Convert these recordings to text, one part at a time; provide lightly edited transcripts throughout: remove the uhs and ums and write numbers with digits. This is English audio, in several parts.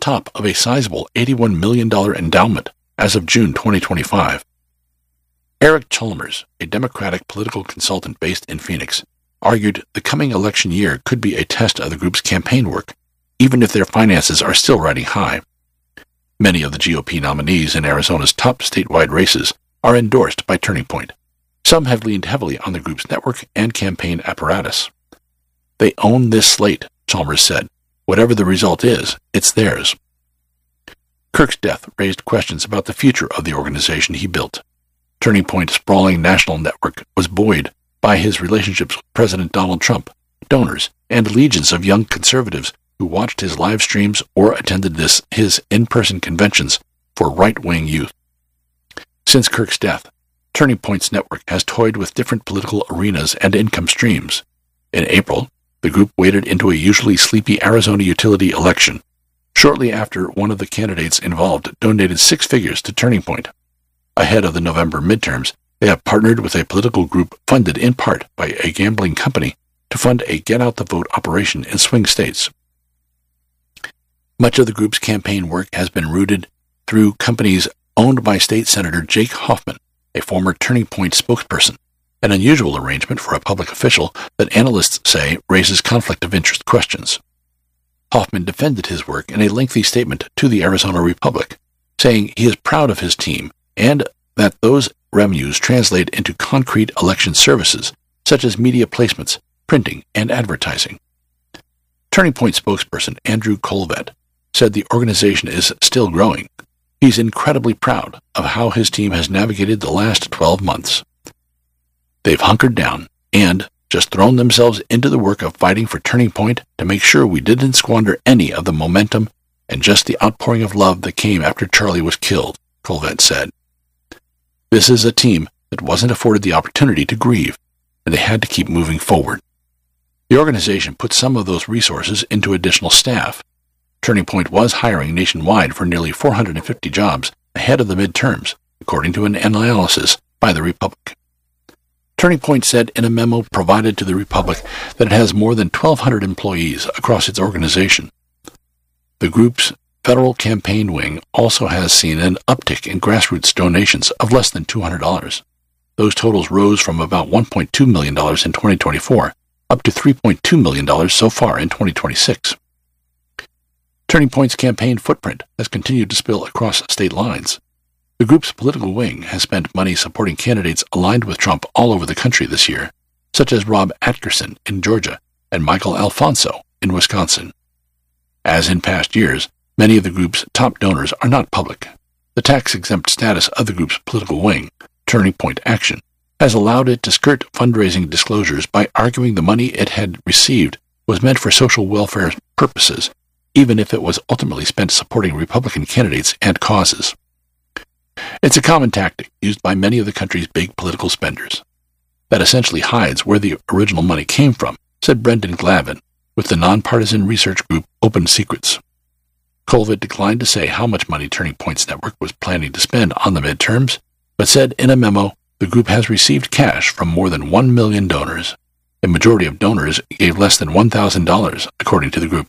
top of a sizable $81 million endowment as of June 2025. Eric Chalmers, a Democratic political consultant based in Phoenix, argued the coming election year could be a test of the group's campaign work, even if their finances are still riding high. Many of the GOP nominees in Arizona's top statewide races are endorsed by Turning Point. Some have leaned heavily on the group's network and campaign apparatus. They own this slate, Chalmers said. Whatever the result is, it's theirs. Kirk's death raised questions about the future of the organization he built. Turning Point's sprawling national network was buoyed by his relationships with President Donald Trump, donors, and legions of young conservatives who watched his live streams or attended his in-person conventions for right-wing youth. Since Kirk's death, Turning Point's network has toyed with different political arenas and income streams. In April, the group waded into a usually sleepy Arizona utility election, shortly after one of the candidates involved donated 6 figures to Turning Point. Ahead of the November midterms, they have partnered with a political group funded in part by a gambling company to fund a get-out-the-vote operation in swing states. Much of the group's campaign work has been rooted through companies owned by State Senator Jake Hoffman, a former Turning Point spokesperson, an unusual arrangement for a public official that analysts say raises conflict of interest questions. Hoffman defended his work in a lengthy statement to the Arizona Republic, saying he is proud of his team and that those revenues translate into concrete election services, such as media placements, printing, and advertising. Turning Point spokesperson Andrew Colvet said the organization is still growing. He's incredibly proud of how his team has navigated the last 12 months. They've hunkered down and just thrown themselves into the work of fighting for Turning Point to make sure we didn't squander any of the momentum and just the outpouring of love that came after Charlie was killed, Colvet said. This is a team that wasn't afforded the opportunity to grieve, and they had to keep moving forward. The organization put some of those resources into additional staff. Turning Point was hiring nationwide for nearly 450 jobs ahead of the midterms, according to an analysis by the Republic. Turning Point said in a memo provided to the Republic that it has more than 1,200 employees across its organization. The group's federal campaign wing also has seen an uptick in grassroots donations of less than $200. Those totals rose from about $1.2 million in 2024 up to $3.2 million so far in 2026. Turning Point's campaign footprint has continued to spill across state lines. The group's political wing has spent money supporting candidates aligned with Trump all over the country this year, such as Rob Atkerson in Georgia and Michael Alfonso in Wisconsin. As in past years, many of the group's top donors are not public. The tax-exempt status of the group's political wing, Turning Point Action, has allowed it to skirt fundraising disclosures by arguing the money it had received was meant for social welfare purposes, even if it was ultimately spent supporting Republican candidates and causes. It's a common tactic used by many of the country's big political spenders. That essentially hides where the original money came from, said Brendan Glavin, with the nonpartisan research group Open Secrets. Colvet declined to say how much money Turning Point's network was planning to spend on the midterms, but said in a memo the group has received cash from more than 1 million donors. The majority of donors gave less than $1,000, according to the group.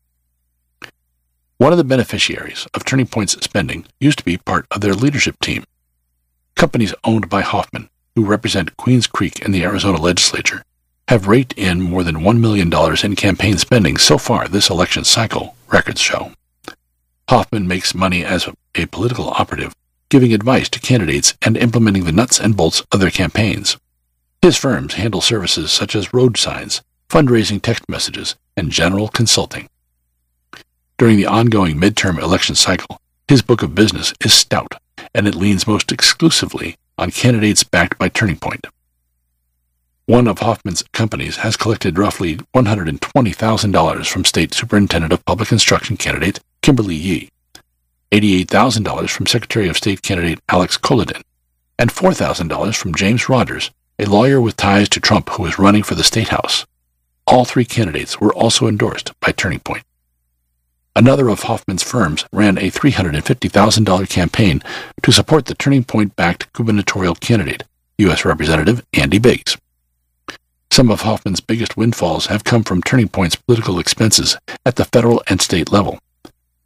One of the beneficiaries of Turning Point's spending used to be part of their leadership team. Companies owned by Hoffman, who represent Queens Creek in the Arizona legislature, have raked in more than $1 million in campaign spending so far this election cycle, records show. Hoffman makes money as a political operative, giving advice to candidates and implementing the nuts and bolts of their campaigns. His firms handle services such as road signs, fundraising text messages, and general consulting. During the ongoing midterm election cycle, his book of business is stout, and it leans most exclusively on candidates backed by Turning Point. One of Hoffman's companies has collected roughly $120,000 from State Superintendent of Public Instruction candidate Kimberly Yee, $88,000 from Secretary of State candidate Alex Kolodin, and $4,000 from James Rogers, a lawyer with ties to Trump who is running for the State House. All 3 candidates were also endorsed by Turning Point. Another of Hoffman's firms ran a $350,000 campaign to support the Turning Point-backed gubernatorial candidate, U.S. Representative Andy Biggs. Some of Hoffman's biggest windfalls have come from Turning Point's political expenses at the federal and state level.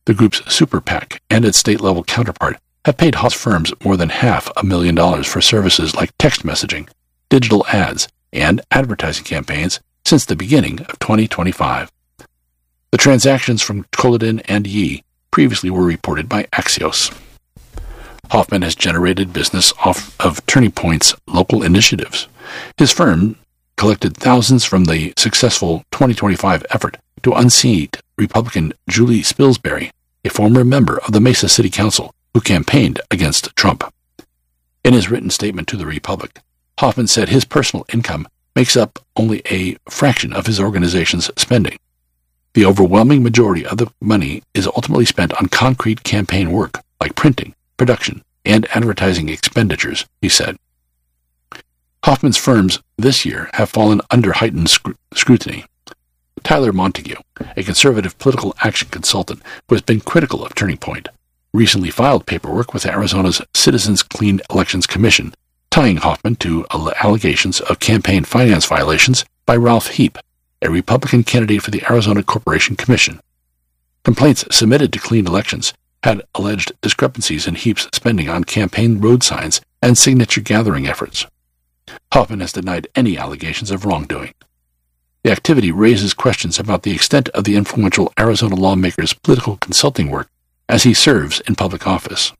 The group's Super PAC and its state-level counterpart have paid Hoffman's firms more than $500,000 for services like text messaging, digital ads, and advertising campaigns since the beginning of 2025. The transactions from Culloden and Yee previously were reported by Axios. Hoffman has generated business off of Turning Point's local initiatives. His firm collected thousands from the successful 2025 effort to unseat Republican Julie Spilsbury, a former member of the Mesa City Council who campaigned against Trump. In his written statement to the Republic, Hoffman said his personal income makes up only a fraction of his organization's spending. The overwhelming majority of the money is ultimately spent on concrete campaign work like printing, production, and advertising expenditures, he said. Hoffman's firms this year have fallen under heightened scrutiny. Tyler Montague, a conservative political action consultant who has been critical of Turning Point, recently filed paperwork with Arizona's Citizens Clean Elections Commission, tying Hoffman to allegations of campaign finance violations by Ralph Heap, a Republican candidate for the Arizona Corporation Commission. Complaints submitted to Clean Elections had alleged discrepancies in Heap's spending on campaign road signs and signature gathering efforts. Hoffman has denied any allegations of wrongdoing. The activity raises questions about the extent of the influential Arizona lawmaker's political consulting work as he serves in public office.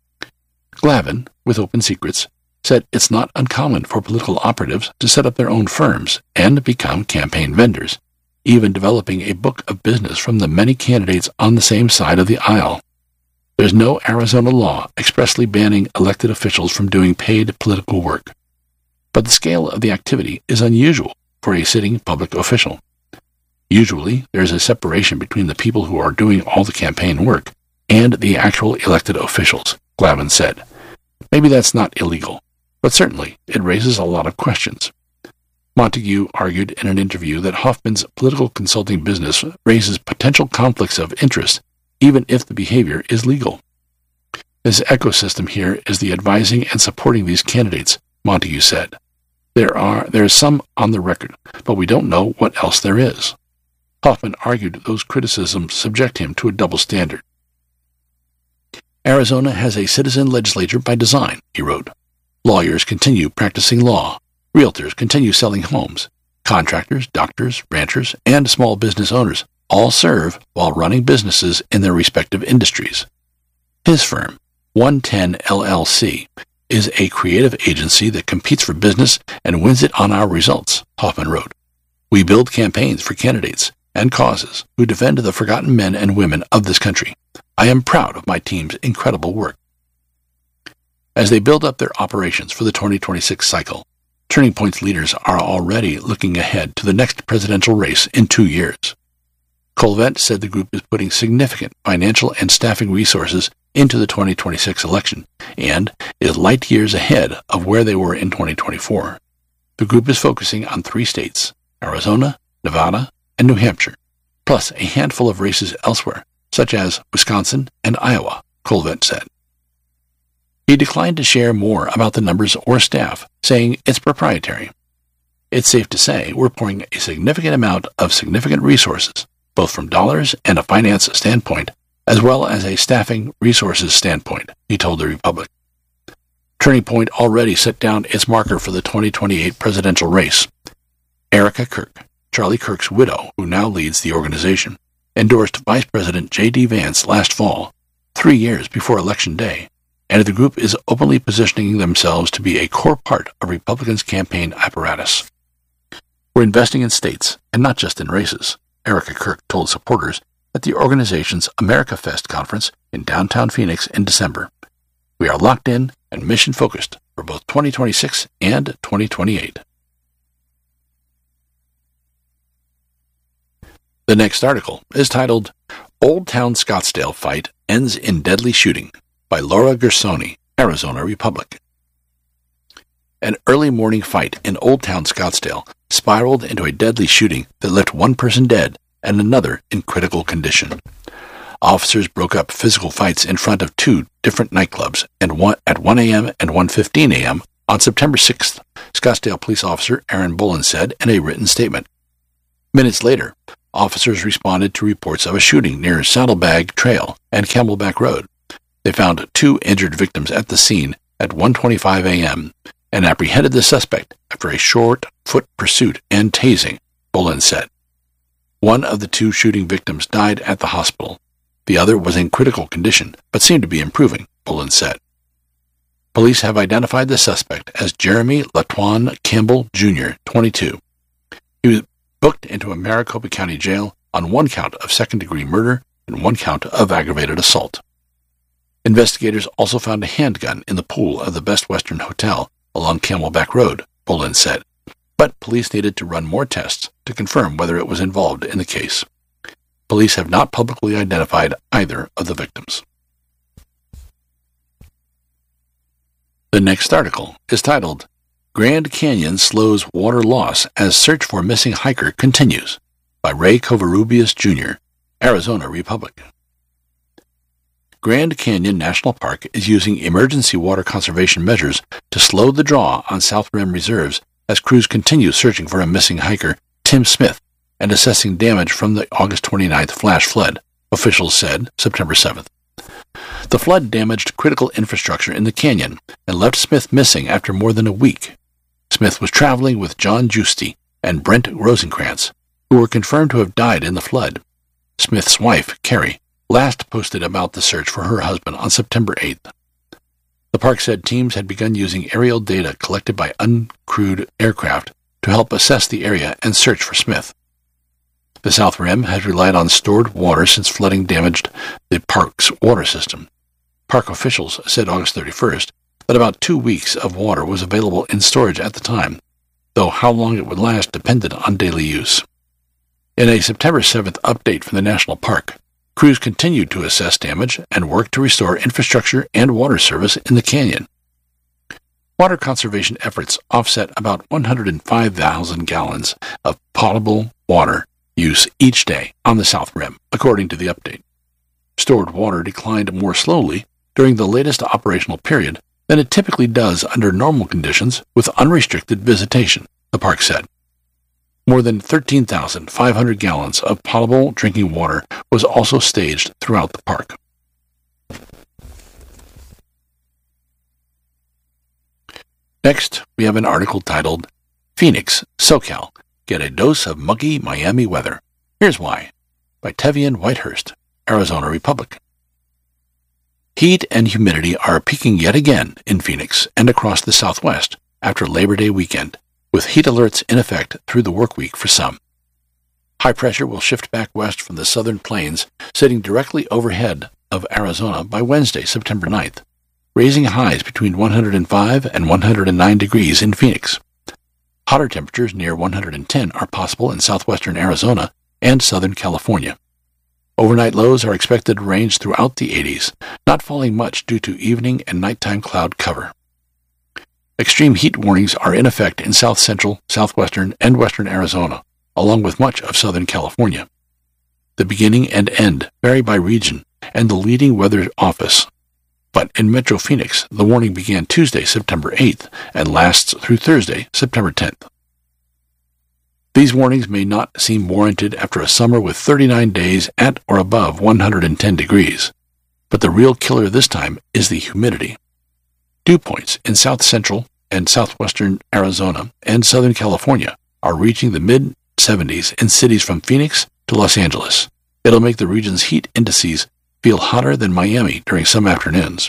Glavin, with Open Secrets, said it's not uncommon for political operatives to set up their own firms and become campaign vendors, even developing a book of business from the many candidates on the same side of the aisle. There's no Arizona law expressly banning elected officials from doing paid political work, but the scale of the activity is unusual for a sitting public official. Usually, there is a separation between the people who are doing all the campaign work and the actual elected officials, Glavin said. Maybe that's not illegal, but certainly it raises a lot of questions. Montague argued in an interview that Hoffman's political consulting business raises potential conflicts of interest even if the behavior is legal. This ecosystem here is the advising and supporting these candidates, Montague said. There is some on the record, but we don't know what else there is. Hoffman argued those criticisms subject him to a double standard. Arizona has a citizen legislature by design, he wrote. Lawyers continue practicing law. Realtors continue selling homes. Contractors, doctors, ranchers, and small business owners all serve while running businesses in their respective industries. His firm, 110 LLC, is a creative agency that competes for business and wins it on our results, Hoffman wrote. We build campaigns for candidates and causes who defend the forgotten men and women of this country. I am proud of my team's incredible work. As they build up their operations for the 2026 cycle, Turning Point's leaders are already looking ahead to the next presidential race in 2 years. Colvett said the group is putting significant financial and staffing resources into the 2026 election and is light years ahead of where they were in 2024. The group is focusing on 3 states, Arizona, Nevada, and New Hampshire, plus a handful of races elsewhere, such as Wisconsin and Iowa, Colvett said. He declined to share more about the numbers or staff, saying it's proprietary. It's safe to say we're pouring a significant amount of significant resources, both from dollars and a finance standpoint, as well as a staffing resources standpoint, he told the Republic. Turning Point already set down its marker for the 2028 presidential race. Erica Kirk, Charlie Kirk's widow, who now leads the organization, endorsed Vice President J.D. Vance last fall, 3 years before Election Day, and the group is openly positioning themselves to be a core part of Republicans' campaign apparatus. We're investing in states, and not just in races, Erica Kirk told supporters at the organization's America Fest conference in downtown Phoenix in December. We are locked in and mission-focused for both 2026 and 2028. The next article is titled, Old Town Scottsdale Fight Ends in Deadly Shooting by Laura Gersoni, Arizona Republic. An early morning fight in Old Town Scottsdale spiraled into a deadly shooting that left 1 person dead and another in critical condition. Officers broke up physical fights in front of 2 different nightclubs at 1 a.m. and 1:15 a.m. on September 6th, Scottsdale police officer Aaron Bolin said in a written statement. Minutes later, officers responded to reports of a shooting near Saddlebag Trail and Camelback Road. They found 2 injured victims at the scene at 1:25 a.m. and apprehended the suspect after a short foot pursuit and tasing, Bolin said. One of the 2 shooting victims died at the hospital. The other was in critical condition, but seemed to be improving, Bolin said. Police have identified the suspect as Jeremy Latwan Campbell, Jr., 22. He was booked into a Maricopa County jail on 1 count of second-degree murder and 1 count of aggravated assault. Investigators also found a handgun in the pool of the Best Western Hotel along Camelback Road, Bolin said, but police needed to run more tests to confirm whether it was involved in the case. Police have not publicly identified either of the victims. The next article is titled, Grand Canyon Slows Water Loss as Search for Missing Hiker Continues, by Ray Covarrubias, Jr., Arizona Republic. Grand Canyon National Park is using emergency water conservation measures to slow the draw on South Rim reserves as crews continue searching for a missing hiker, Tim Smith, and assessing damage from the August 29th flash flood, officials said September 7th. The flood damaged critical infrastructure in the canyon and left Smith missing after more than a week. Smith was traveling with John Giusti and Brent Rosenkrantz, who were confirmed to have died in the flood. Smith's wife, Carrie, last posted about the search for her husband on September 8th. The park said teams had begun using aerial data collected by uncrewed aircraft to help assess the area and search for Smith. The South Rim has relied on stored water since flooding damaged the park's water system. Park officials said August 31st that about 2 weeks of water was available in storage at the time, though how long it would last depended on daily use. In a September 7th update from the national park, crews continued to assess damage and work to restore infrastructure and water service in the canyon. Water conservation efforts offset about 105,000 gallons of potable water use each day on the South Rim, according to the update. Stored water declined more slowly during the latest operational period than it typically does under normal conditions with unrestricted visitation, the park said. More than 13,500 gallons of potable drinking water was also staged throughout the park. Next, we have an article titled, Phoenix, SoCal, Get a Dose of Muggy Miami Weather. Here's Why, by Tevian Whitehurst, Arizona Republic. Heat and humidity are peaking yet again in Phoenix and across the Southwest after Labor Day weekend, with heat alerts in effect through the work week for some. High pressure will shift back west from the southern plains, sitting directly overhead of Arizona by Wednesday, September 9th, raising highs between 105 and 109 degrees in Phoenix. Hotter temperatures near 110 are possible in southwestern Arizona and southern California. Overnight lows are expected to range throughout the 80s, not falling much due to evening and nighttime cloud cover. Extreme heat warnings are in effect in south central, southwestern, and western Arizona, along with much of southern California. The beginning and end vary by region and the leading weather office, but in Metro Phoenix, the warning began Tuesday, September 8th, and lasts through Thursday, September 10th. These warnings may not seem warranted after a summer with 39 days at or above 110 degrees, but the real killer this time is the humidity. Dew points in south central and southwestern Arizona and southern California are reaching the mid-70s in cities from Phoenix to Los Angeles. It'll make the region's heat indices feel hotter than Miami during some afternoons.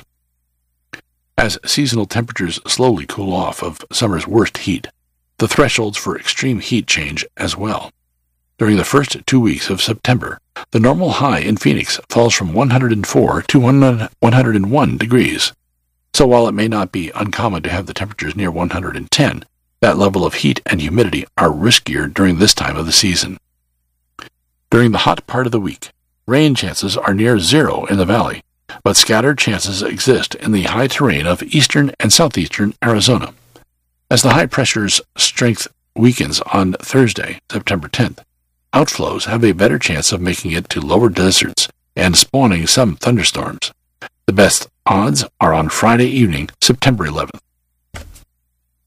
As seasonal temperatures slowly cool off of summer's worst heat, the thresholds for extreme heat change as well. During the first 2 weeks of September, the normal high in Phoenix falls from 104 to 101 degrees. So while it may not be uncommon to have the temperatures near 110, that level of heat and humidity are riskier during this time of the season. During the hot part of the week, rain chances are near zero in the valley, but scattered chances exist in the high terrain of eastern and southeastern Arizona. As the high pressure's strength weakens on Thursday, September 10th, outflows have a better chance of making it to lower deserts and spawning some thunderstorms. The best odds are on Friday evening, September 11th.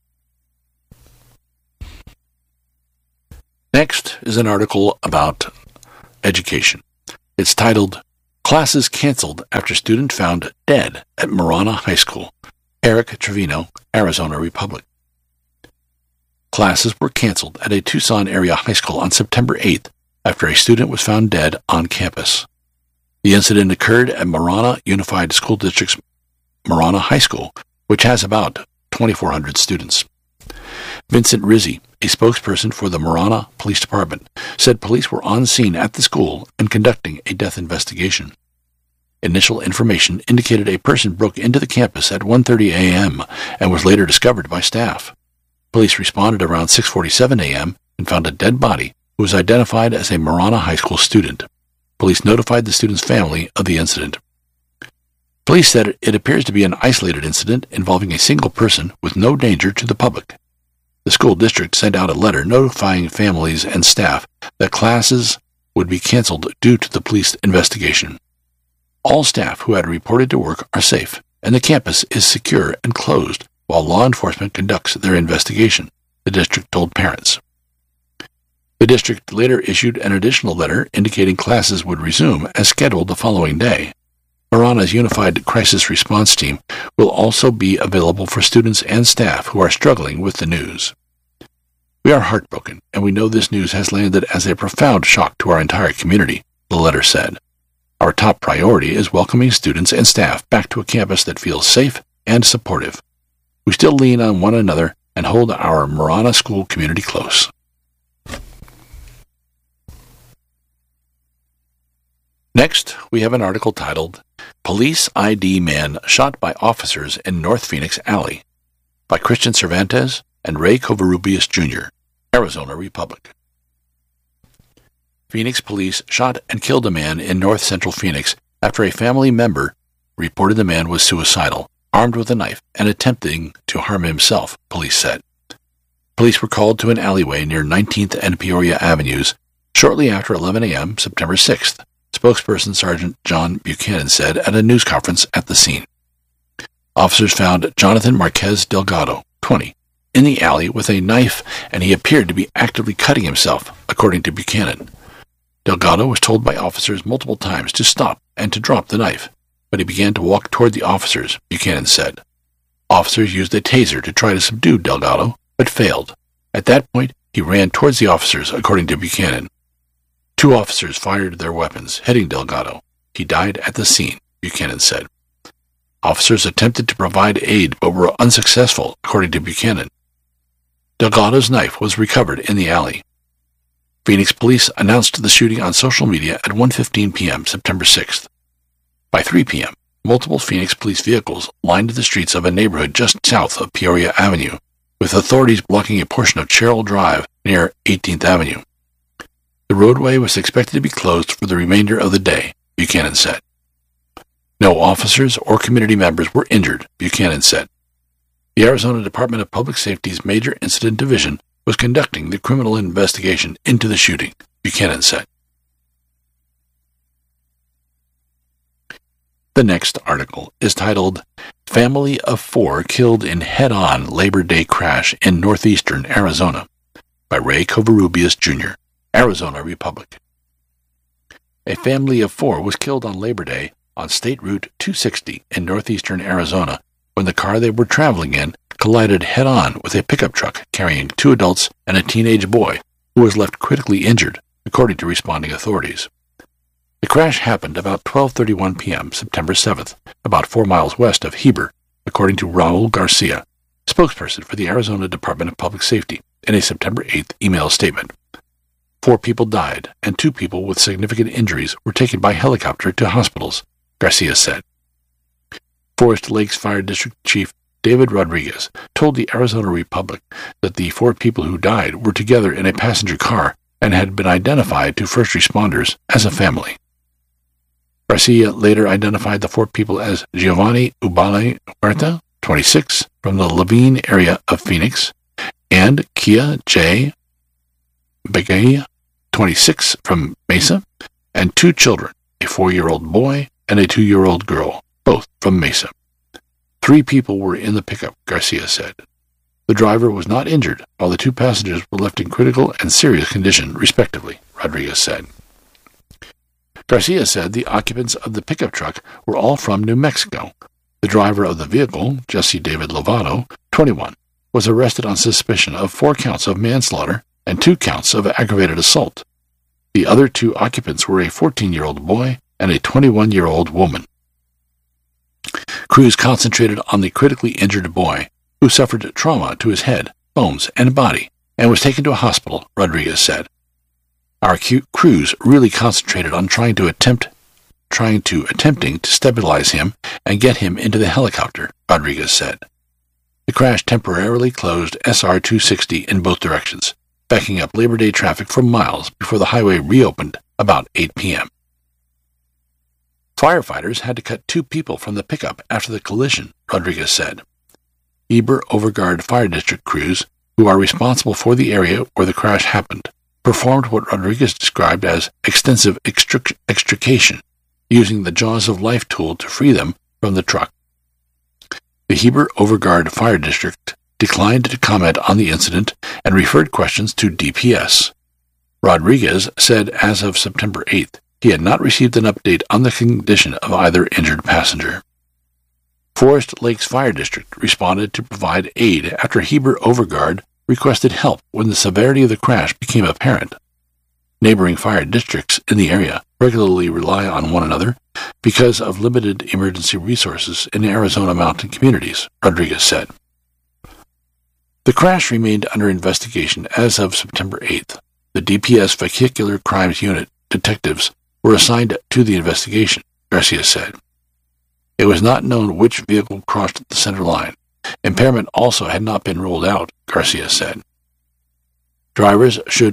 Next is an article about Education. It's titled, Classes Canceled After Student Found Dead at Marana High School. Eric Trevino, Arizona Republic. Classes were canceled at a Tucson area high school on September 8th after a student was found dead on campus. The incident occurred at Marana Unified School District's Marana High School, which has about 2,400 students. Vincent Rizzi, a spokesperson for the Marana Police Department, said police were on scene at the school and conducting a death investigation. Initial information indicated a person broke into the campus at 1:30 a.m. and was later discovered by staff. Police responded around 6:47 a.m. and found a dead body who was identified as a Marana High School student. Police notified the student's family of the incident. Police said it appears to be an isolated incident involving a single person with no danger to the public. The school district sent out a letter notifying families and staff that classes would be canceled due to the police investigation. All staff who had reported to work are safe, and the campus is secure and closed while law enforcement conducts their investigation, the district told parents. The district later issued an additional letter indicating classes would resume as scheduled the following day. Marana's Unified Crisis Response Team will also be available for students and staff who are struggling with the news. We are heartbroken, and we know this news has landed as a profound shock to our entire community, the letter said. Our top priority is welcoming students and staff back to a campus that feels safe and supportive. We still lean on one another and hold our Marana school community close. Next, we have an article titled, Police ID Man Shot by Officers in North Phoenix Alley, by Christian Cervantes and Ray Covarrubias Jr., Arizona Republic. Phoenix police shot and killed a man in north central Phoenix after a family member reported the man was suicidal, armed with a knife, and attempting to harm himself, police said. Police were called to an alleyway near 19th and Peoria Avenues shortly after 11 a.m. September 6th, spokesperson Sergeant John Buchanan said at a news conference at the scene. Officers found Jonathan Marquez Delgado, 20, in the alley with a knife, and he appeared to be actively cutting himself, according to Buchanan. Delgado was told by officers multiple times to stop and to drop the knife, but he began to walk toward the officers, Buchanan said. Officers used a taser to try to subdue Delgado, but failed. At that point, he ran towards the officers, according to Buchanan. 2 officers fired their weapons, hitting Delgado. He died at the scene, Buchanan said. Officers attempted to provide aid but were unsuccessful, according to Buchanan. Delgado's knife was recovered in the alley. Phoenix police announced the shooting on social media at 1:15 p.m. September 6th. By 3 p.m., multiple Phoenix police vehicles lined the streets of a neighborhood just south of Peoria Avenue, with authorities blocking a portion of Cheryl Drive near 18th Avenue. The roadway was expected to be closed for the remainder of the day, Buchanan said. No officers or community members were injured, Buchanan said. The Arizona Department of Public Safety's Major Incident Division was conducting the criminal investigation into the shooting, Buchanan said. The next article is titled, Family of 4 Killed in Head-On Labor Day Crash in Northeastern Arizona, by Ray Covarrubias Jr., Arizona Republic. A family of 4 was killed on Labor Day on State Route 260 in northeastern Arizona when the car they were traveling in collided head-on with a pickup truck carrying 2 adults and a teenage boy who was left critically injured, according to responding authorities. The crash happened about 12:31 p.m. September 7th, about 4 miles west of Heber, according to Raul Garcia, spokesperson for the Arizona Department of Public Safety, in a September 8th email statement. 4 people died, and 2 people with significant injuries were taken by helicopter to hospitals, Garcia said. Forest Lakes Fire District Chief David Rodriguez told the Arizona Republic that the 4 people who died were together in a passenger car and had been identified to first responders as a family. Garcia later identified the 4 people as Giovanni Ubale Huerta, 26, from the Levine area of Phoenix, and Kia J. Begay, 26, from Mesa, and 2 children, a 4-year-old boy and a 2-year-old girl, both from Mesa. 3 people were in the pickup, Garcia said. The driver was not injured, while the 2 passengers were left in critical and serious condition, respectively, Rodriguez said. Garcia said the occupants of the pickup truck were all from New Mexico. The driver of the vehicle, Jesse David Lovato, 21, was arrested on suspicion of 4 counts of manslaughter and 2 counts of aggravated assault. The other 2 occupants were a 14-year-old boy and a 21-year-old woman. Cruz concentrated on the critically injured boy, who suffered trauma to his head, bones, and body, and was taken to a hospital, Rodriguez said. Our crews really concentrated on attempting to stabilize him and get him into the helicopter, Rodriguez said. The crash temporarily closed SR 260 in both directions, backing up Labor Day traffic for miles before the highway reopened about 8 p.m. Firefighters had to cut 2 people from the pickup after the collision, Rodriguez said. Heber Overguard Fire District crews, who are responsible for the area where the crash happened, performed what Rodriguez described as extensive extrication, using the Jaws of Life tool to free them from the truck. The Heber Overguard Fire District declined to comment on the incident and referred questions to DPS. Rodriguez said as of September 8th, he had not received an update on the condition of either injured passenger. Forest Lakes Fire District responded to provide aid after Heber Overguard requested help when the severity of the crash became apparent. Neighboring fire districts in the area regularly rely on one another because of limited emergency resources in Arizona mountain communities, Rodriguez said. The crash remained under investigation as of September 8th. The DPS Vehicular Crimes Unit detectives were assigned to the investigation, Garcia said. It was not known which vehicle crossed the center line. Impairment also had not been ruled out, Garcia said. Drivers should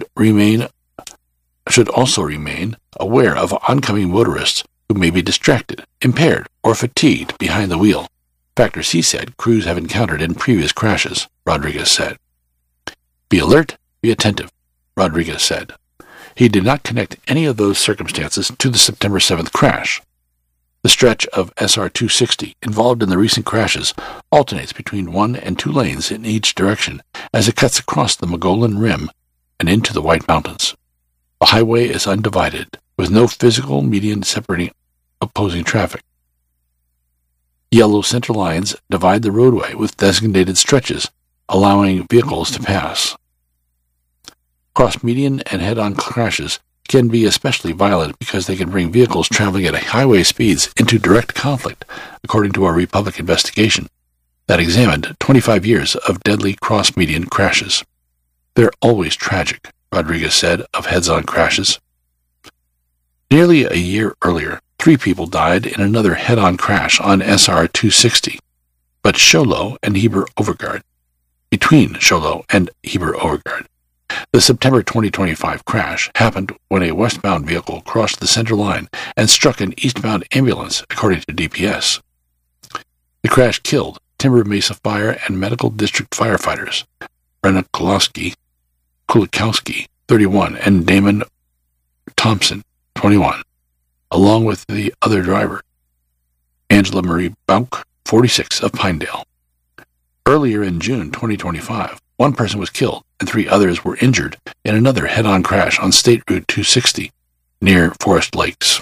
also remain aware of oncoming motorists who may be distracted, impaired, or fatigued behind the wheel, factors he said crews have encountered in previous crashes, Rodriguez said. Be alert, be attentive, Rodriguez said. He did not connect any of those circumstances to the September 7th crash. The stretch of SR 260 involved in the recent crashes alternates between 1 and 2 lanes in each direction as it cuts across the Mogollon Rim and into the White Mountains. The highway is undivided, with no physical median separating opposing traffic. Yellow center lines divide the roadway with designated stretches, allowing vehicles to pass. Cross-median and head-on crashes can be especially violent because they can bring vehicles traveling at highway speeds into direct conflict, according to a Republic investigation that examined 25 years of deadly cross-median crashes. They're always tragic, Rodriguez said of heads-on crashes. Nearly a year earlier, 3 people died in another head-on crash on SR 260, but Sholo and Heber Overguard. Between Sholo and Heber Overguard. The September 2025 crash happened when a westbound vehicle crossed the center line and struck an eastbound ambulance, according to DPS. The crash killed Timber Mesa Fire and Medical District firefighters Brenna Kulikowski, 31, and Damon Thompson, 21, along with the other driver, Angela Marie Bauk, 46, of Pinedale. Earlier in June 2025, 1 person was killed and 3 others were injured in another head-on crash on State Route 260 near Forest Lakes.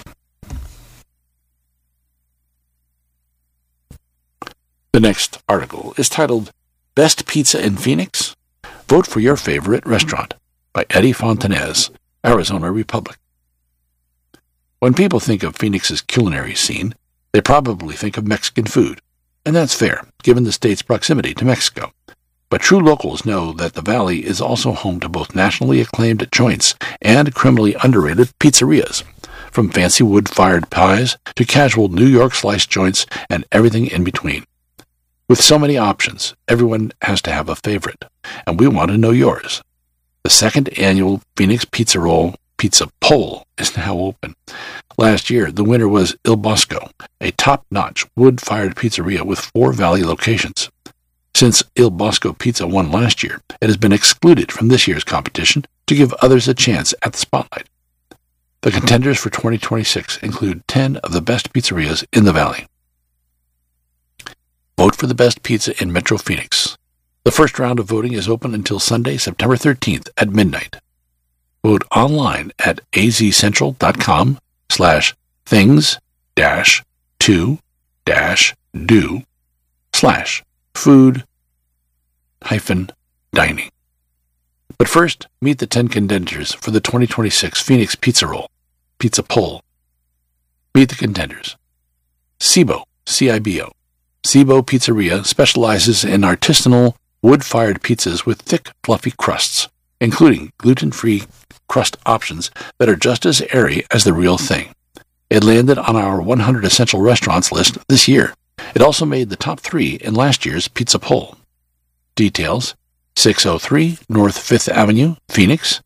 The next article is titled, Best Pizza in Phoenix? Vote for your favorite restaurant, by Eddie Fontanez, Arizona Republic. When people think of Phoenix's culinary scene, they probably think of Mexican food, and that's fair, given the state's proximity to Mexico. But true locals know that the Valley is also home to both nationally acclaimed joints and criminally underrated pizzerias, from fancy wood-fired pies to casual New York slice joints and everything in between. With so many options, everyone has to have a favorite, and we want to know yours. The 2nd annual Phoenix Pizza Roll Pizza Poll is now open. Last year, the winner was Il Bosco, a top-notch wood-fired pizzeria with 4 Valley locations. Since Il Bosco Pizza won last year, it has been excluded from this year's competition to give others a chance at the spotlight. The contenders for 2026 include 10 of the best pizzerias in the Valley. Vote for the best pizza in Metro Phoenix. The first round of voting is open until Sunday, September 13th at midnight. Vote online at azcentral.com, things-to-do-food-dining. But first, meet the 10 contenders for the 2026 Phoenix Pizza Roll, Pizza Poll. Meet the contenders. Cibo, C-I-B-O. Cibo Pizzeria specializes in artisanal, wood-fired pizzas with thick, fluffy crusts, including gluten-free crust options that are just as airy as the real thing. It landed on our 100 Essential Restaurants list this year. It also made the top 3 in last year's Pizza Poll. Details: 603 North 5th Avenue, Phoenix,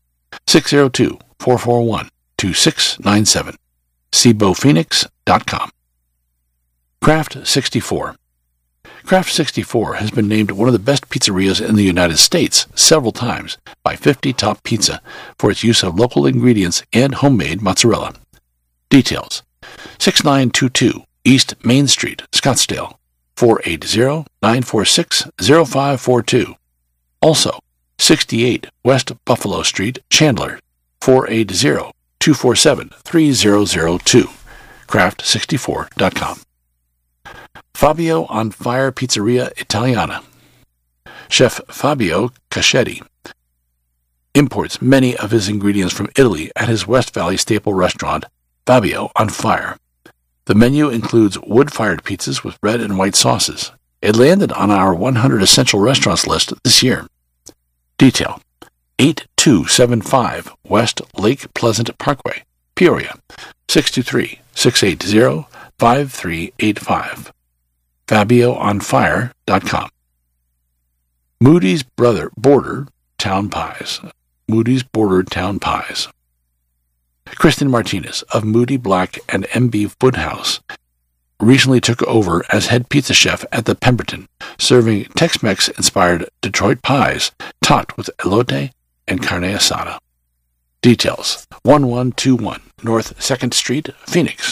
602-441-2697, cibophoenix.com. Craft 64. Craft 64 has been named one of the best pizzerias in the United States several times by 50 Top Pizza for its use of local ingredients and homemade mozzarella. Details: 6922 East Main Street, Scottsdale, 480-946-0542. Also, 68 West Buffalo Street, Chandler, 480-247-3002, craft64.com. Fabio on Fire Pizzeria Italiana. Chef Fabio Caschetti imports many of his ingredients from Italy at his West Valley staple restaurant, Fabio on Fire. The menu includes wood-fired pizzas with red and white sauces. It landed on our 100 Essential Restaurants list this year. Detail: 8275 West Lake Pleasant Parkway, Peoria, 623-680-5385. FabioOnFire.com. Moody's Border Town Pies. Moody's Border Town Pies. Kristen Martinez of Moody Black and MB Foodhouse recently took over as head pizza chef at the Pemberton, serving Tex-Mex-inspired Detroit pies topped with elote and carne asada. Details: 1121 North 2nd Street, Phoenix,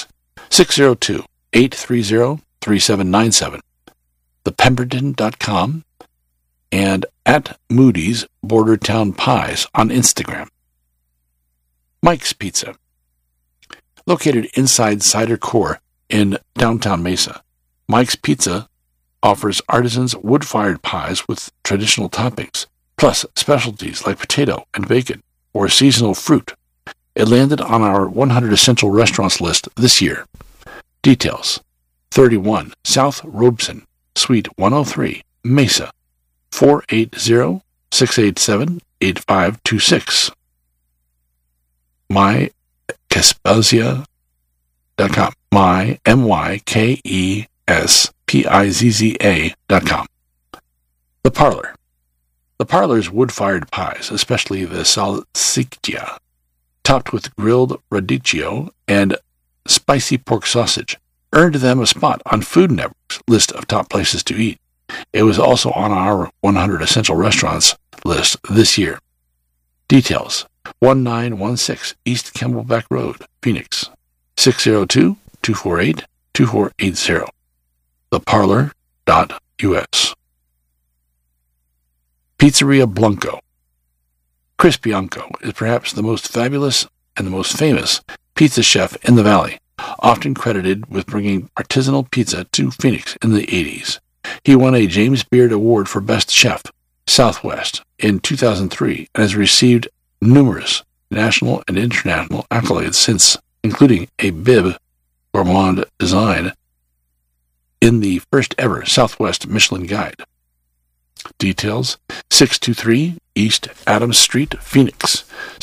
602-830-3797, thepemberton.com, and at Moody's Border Town Pies on Instagram. Mike's Pizza. Located inside Cider Core in downtown Mesa, Mike's Pizza offers artisans wood-fired pies with traditional toppings, plus specialties like potato and bacon or seasonal fruit. It landed on our 100 Essential Restaurants list this year. Details: 31 South Robeson, Suite 103, Mesa, 480-687-8526. MyKespizza.com. MyKespizza.com. The Parlor. The Parlor's wood-fired pies, especially the salsiccia, topped with grilled radicchio and spicy pork sausage, earned them a spot on Food Network's list of top places to eat. It was also on our 100 Essential Restaurants list this year. Details: 1916 East Camelback Road, Phoenix, 602-248-2480. theparlor.us. Pizzeria Blanco. Chris Bianco is perhaps the most fabulous and the most famous pizza chef in the Valley, often credited with bringing artisanal pizza to Phoenix in the 80s. He won a James Beard Award for Best Chef, Southwest, in 2003 and has received numerous national and international accolades since, including a Bib Gourmand design in the first ever Southwest Michelin Guide. Details: 623 East Adams Street, Phoenix,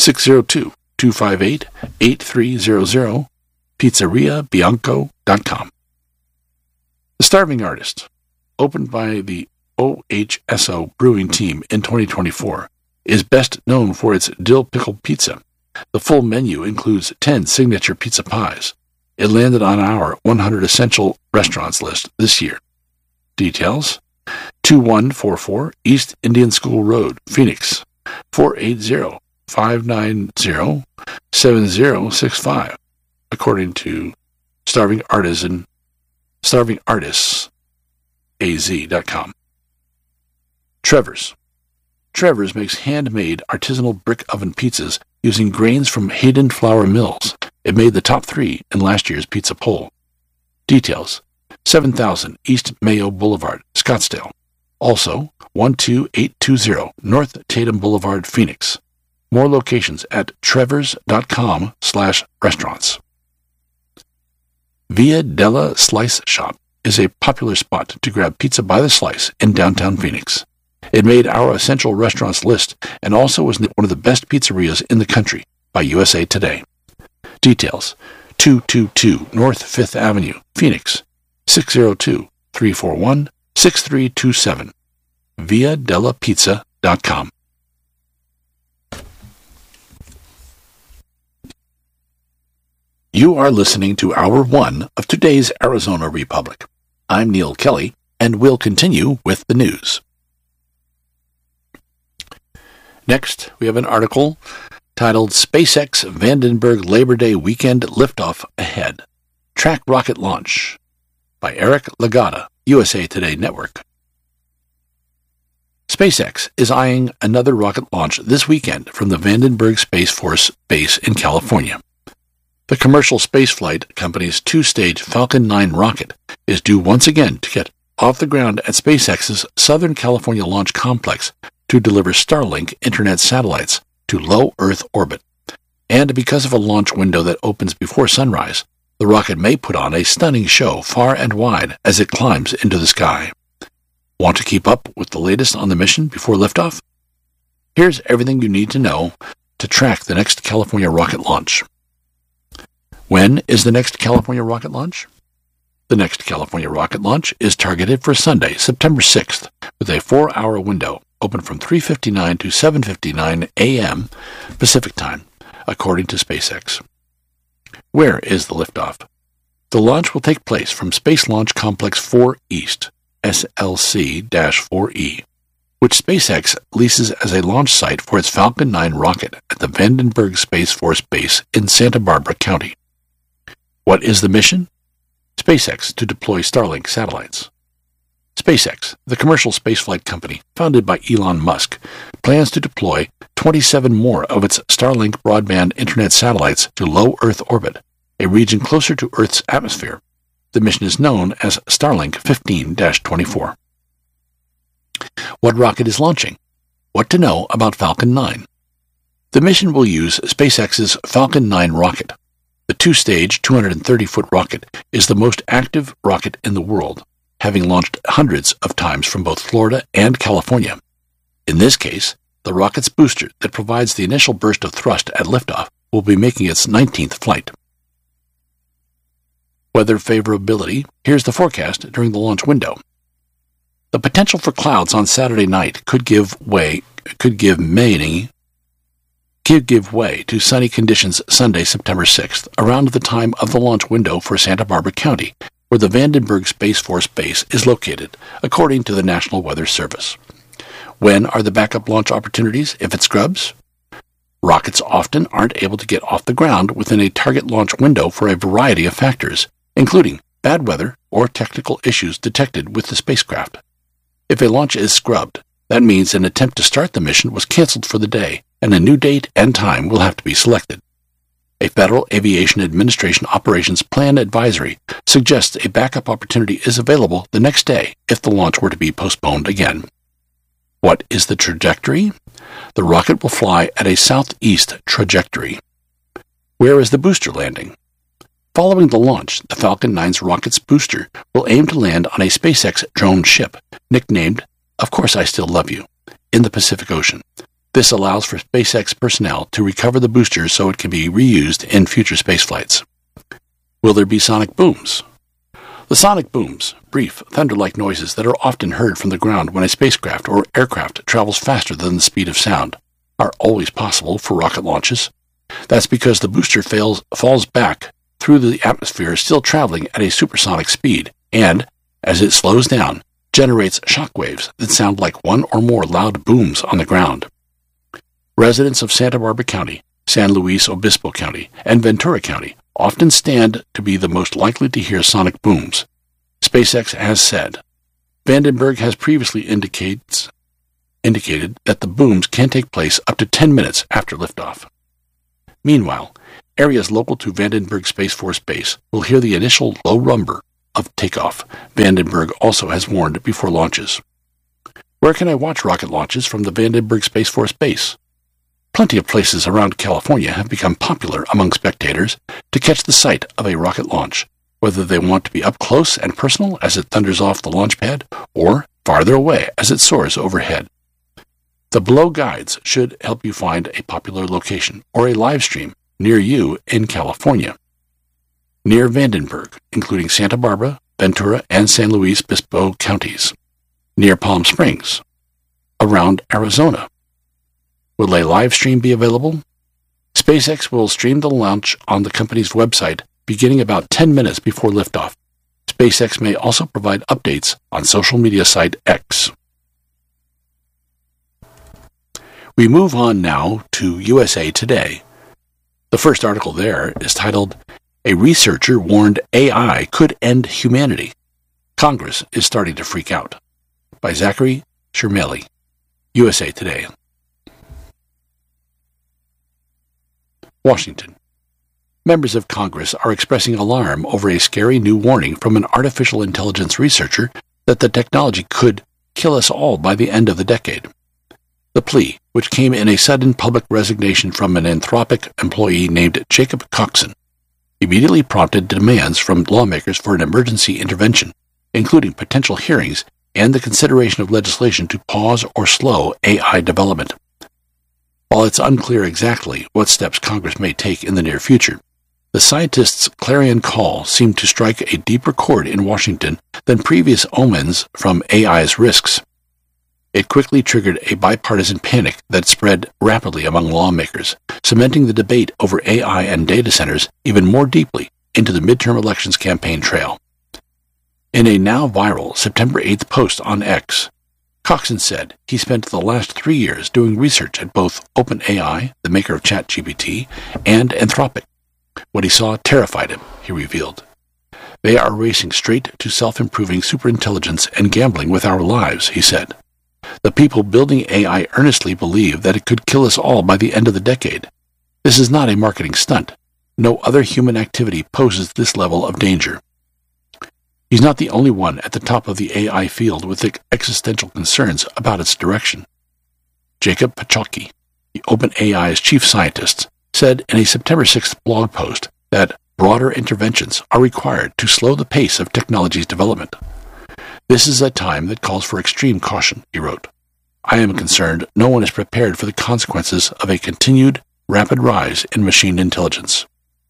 602-258-8300, pizzeriabianco.com. The Starving Artist, opened by the OHSO Brewing Team in 2024, is best known for its dill pickle pizza. The full menu includes 10 signature pizza pies. It landed on our 100 Essential Restaurants list this year. Details: 2144 East Indian School Road, Phoenix, 480-590-7065, according to StarvingArtistsAZ.com. Trevor's. Trevor's makes handmade artisanal brick oven pizzas using grains from Hayden Flour Mills. It made the top 3 in last year's pizza poll. Details: 7000 East Mayo Boulevard, Scottsdale. Also, 12820 North Tatum Boulevard, Phoenix. More locations at trevors.com/restaurants. Via Della Slice Shop is a popular spot to grab pizza by the slice in downtown Phoenix. It made our essential restaurants list and also was one of the best pizzerias in the country by USA Today. Details: 222 North 5th Avenue, Phoenix, 602-341-6327. viadellapizza.com. You are listening to Hour 1 of today's Arizona Republic. I'm Neil Kelly, and we'll continue with the news. Next, we have an article titled SpaceX Vandenberg Labor Day Weekend Liftoff Ahead. Track Rocket Launch by Eric Lagata, USA Today Network. SpaceX is eyeing another rocket launch this weekend from the Vandenberg Space Force Base in California. The commercial spaceflight company's 2-stage Falcon 9 rocket is due once again to get off the ground at SpaceX's Southern California Launch Complex to deliver Starlink internet satellites to low Earth orbit. And because of a launch window that opens before sunrise, the rocket may put on a stunning show far and wide as it climbs into the sky. Want to keep up with the latest on the mission before liftoff? Here's everything you need to know to track the next California rocket launch. When is the next California rocket launch? The next California rocket launch is targeted for Sunday, September 6th, with a 4-hour window open from 3:59 to 7:59 a.m. Pacific Time, according to SpaceX. Where is the liftoff? The launch will take place from Space Launch Complex 4 East, SLC-4E, which SpaceX leases as a launch site for its Falcon 9 rocket at the Vandenberg Space Force Base in Santa Barbara County. What is the mission? SpaceX to deploy Starlink satellites. SpaceX, the commercial spaceflight company founded by Elon Musk, plans to deploy 27 more of its Starlink broadband internet satellites to low Earth orbit, a region closer to Earth's atmosphere. The mission is known as Starlink 15-24. What rocket is launching? What to know about Falcon 9? The mission will use SpaceX's Falcon 9 rocket. The 2-stage, 230-foot rocket is the most active rocket in the world, having launched hundreds of times from both Florida and California. In this case, the rocket's booster that provides the initial burst of thrust at liftoff will be making its 19th flight. Weather favorability. Here's the forecast during the launch window. The potential for clouds on Saturday night could give way to sunny conditions Sunday, September 6th, around the time of the launch window for Santa Barbara County, where the Vandenberg Space Force Base is located, according to the National Weather Service. When are the backup launch opportunities if it scrubs? Rockets often aren't able to get off the ground within a target launch window for a variety of factors, including bad weather or technical issues detected with the spacecraft. If a launch is scrubbed, that means an attempt to start the mission was canceled for the day, and a new date and time will have to be selected. A Federal Aviation Administration Operations Plan Advisory suggests a backup opportunity is available the next day if the launch were to be postponed again. What is the trajectory? The rocket will fly at a southeast trajectory. Where is the booster landing? Following the launch, the Falcon 9's rocket's booster will aim to land on a SpaceX drone ship, nicknamed Of Course I Still Love You, in the Pacific Ocean. This allows for SpaceX personnel to recover the booster so it can be reused in future spaceflights. Will there be sonic booms? The sonic booms, brief, thunder-like noises that are often heard from the ground when a spacecraft or aircraft travels faster than the speed of sound, are always possible for rocket launches. That's because the booster falls back through the atmosphere still traveling at a supersonic speed and, as it slows down, generates shock waves that sound like one or more loud booms on the ground. Residents of Santa Barbara County, San Luis Obispo County, and Ventura County often stand to be the most likely to hear sonic booms. SpaceX has said. Vandenberg has previously indicated that the booms can take place up to 10 minutes after liftoff. Meanwhile, areas local to Vandenberg Space Force Base will hear the initial low rumble of takeoff. Vandenberg also has warned before launches. Where can I watch rocket launches from the Vandenberg Space Force Base? Plenty of places around California have become popular among spectators to catch the sight of a rocket launch, whether they want to be up close and personal as it thunders off the launch pad, or farther away as it soars overhead. The below guides should help you find a popular location or a live stream near you in California. Near Vandenberg, including Santa Barbara, Ventura, and San Luis Obispo counties. Near Palm Springs. Around Arizona. Will a live stream be available? SpaceX will stream the launch on the company's website beginning about 10 minutes before liftoff. SpaceX may also provide updates on social media site X. We move on now to USA Today. The first article there is titled, "A Researcher Warned AI Could End Humanity. Congress is Starting to Freak Out," by Zachary Shermeli, USA Today. Washington. Members of Congress are expressing alarm over a scary new warning from an artificial intelligence researcher that the technology could kill us all by the end of the decade. The plea, which came in a sudden public resignation from an Anthropic employee named Jacob Coxon, immediately prompted demands from lawmakers for an emergency intervention, including potential hearings and the consideration of legislation to pause or slow AI development. While it's unclear exactly what steps Congress may take in the near future, the scientists' clarion call seemed to strike a deeper chord in Washington than previous omens from AI's risks. It quickly triggered a bipartisan panic that spread rapidly among lawmakers, cementing the debate over AI and data centers even more deeply into the midterm elections campaign trail. In a now viral September 8th post on X, Coxon said he spent the last 3 years doing research at both OpenAI, the maker of ChatGPT, and Anthropic. What he saw terrified him, he revealed. "They are racing straight to self-improving superintelligence and gambling with our lives," he said. "The people building AI earnestly believe that it could kill us all by the end of the decade. This is not a marketing stunt. No other human activity poses this level of danger." He's not the only one at the top of the AI field with existential concerns about its direction. Jacob Pachocki, the OpenAI's chief scientist, said in a September 6th blog post that broader interventions are required to slow the pace of technology's development. "This is a time that calls for extreme caution," he wrote. "I am concerned no one is prepared for the consequences of a continued, rapid rise in machine intelligence."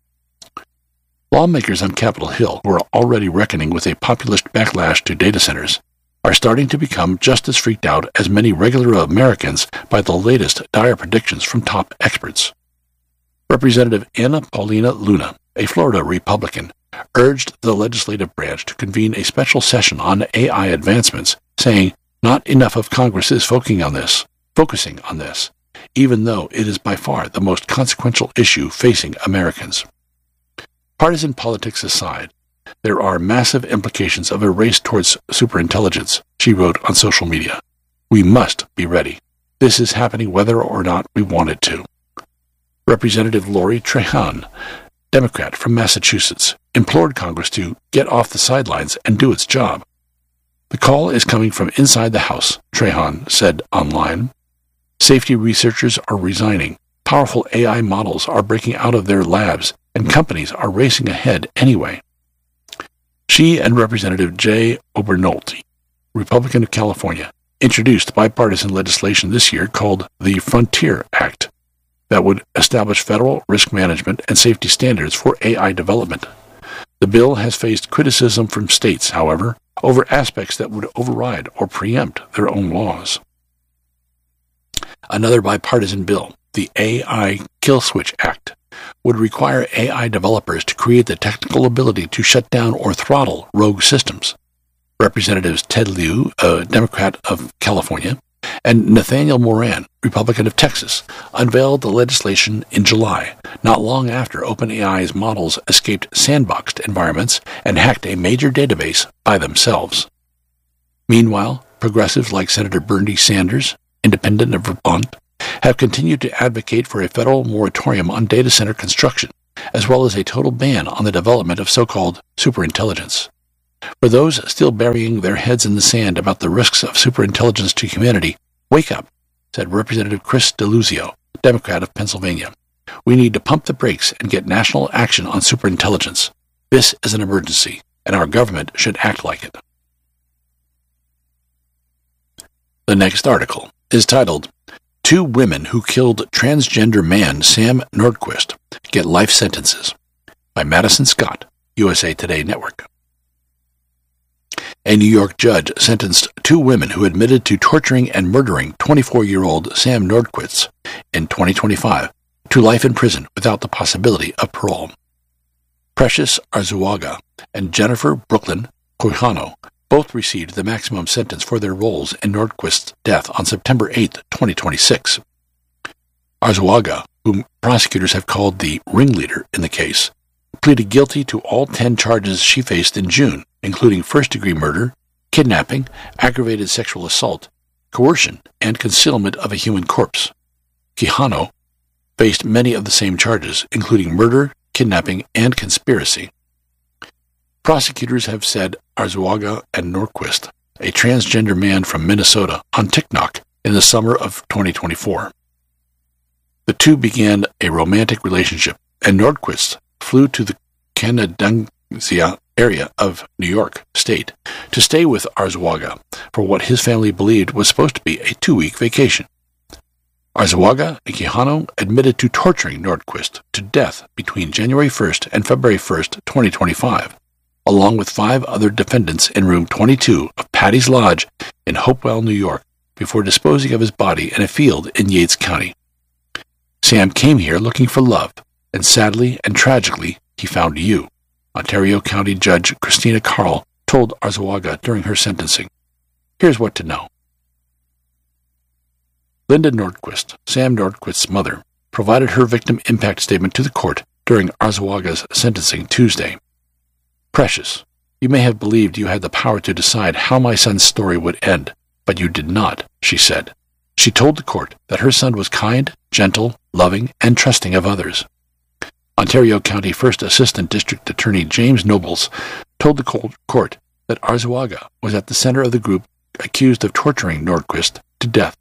Lawmakers on Capitol Hill, who are already reckoning with a populist backlash to data centers, are starting to become just as freaked out as many regular Americans by the latest dire predictions from top experts. Representative Anna Paulina Luna, a Florida Republican, urged the legislative branch to convene a special session on AI advancements, saying not enough of Congress is focusing on this, even though it is by far the most consequential issue facing Americans. Partisan politics aside, there are massive implications of a race towards superintelligence, she wrote on social media. "We must be ready. This is happening whether or not we want it to." Representative Lori Trahan, Democrat from Massachusetts, implored Congress to get off the sidelines and do its job. "The call is coming from inside the House," Trahan said online. "Safety researchers are resigning. Powerful AI models are breaking out of their labs, and companies are racing ahead anyway." She and Representative Jay Obernolte, Republican of California, introduced bipartisan legislation this year called the Frontier Act that would establish federal risk management and safety standards for AI development. The bill has faced criticism from states, however, over aspects that would override or preempt their own laws. Another bipartisan bill, the AI Kill Switch Act, would require AI developers to create the technical ability to shut down or throttle rogue systems. Representatives Ted Lieu, a Democrat of California, and Nathaniel Moran, Republican of Texas, unveiled the legislation in July, not long after OpenAI's models escaped sandboxed environments and hacked a major database by themselves. Meanwhile, progressives like Senator Bernie Sanders, independent of Vermont, have continued to advocate for a federal moratorium on data center construction, as well as a total ban on the development of so-called superintelligence. For those still burying their heads in the sand about the risks of superintelligence to humanity, wake up, said Representative Chris Deluzio, Democrat of Pennsylvania. We need to pump the brakes and get national action on superintelligence. This is an emergency, and our government should act like it. The next article is titled, Two Women Who Killed Transgender Man Sam Nordquist Get Life Sentences, by Madison Scott, USA Today Network. A New York judge sentenced two women who admitted to torturing and murdering 24-year-old Sam Nordquist in 2025 to life in prison without the possibility of parole. Precious Arzuaga and Jennifer Brooklyn Quijano both received the maximum sentence for their roles in Nordquist's death on September 8, 2026. Arzuaga, whom prosecutors have called the ringleader in the case, pleaded guilty to all 10 charges she faced in June, including first-degree murder, kidnapping, aggravated sexual assault, coercion, and concealment of a human corpse. Quijano faced many of the same charges, including murder, kidnapping, and conspiracy. Prosecutors have said Arzuaga and Nordquist, a transgender man from Minnesota, on TikTok in the summer of 2024. The two began a romantic relationship, and Nordquist flew to the Canandaigua area of New York State to stay with Arzuaga for what his family believed was supposed to be a 2-week vacation. Arzuaga and Quijano admitted to torturing Nordquist to death between January 1st and February 1st, 2025, along with 5 other defendants in room 22 of Patty's Lodge in Hopewell, New York, before disposing of his body in a field in Yates County. Sam came here looking for love, and sadly and tragically, he found you, Ontario County Judge Christina Carl told Arzuaga during her sentencing. Here's what to know. Linda Nordquist, Sam Nordquist's mother, provided her victim impact statement to the court during Arzuaga's sentencing Tuesday. Precious, you may have believed you had the power to decide how my son's story would end, but you did not, she said. She told the court that her son was kind, gentle, loving, and trusting of others. Ontario County First Assistant District Attorney James Nobles told the court that Arzuaga was at the center of the group accused of torturing Nordquist to death.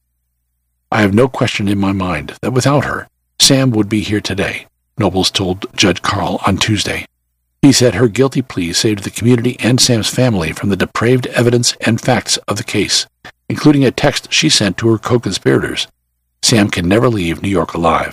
I have no question in my mind that without her, Sam would be here today, Nobles told Judge Carl on Tuesday. He said her guilty plea saved the community and Sam's family from the depraved evidence and facts of the case, including a text she sent to her co-conspirators. Sam can never leave New York alive.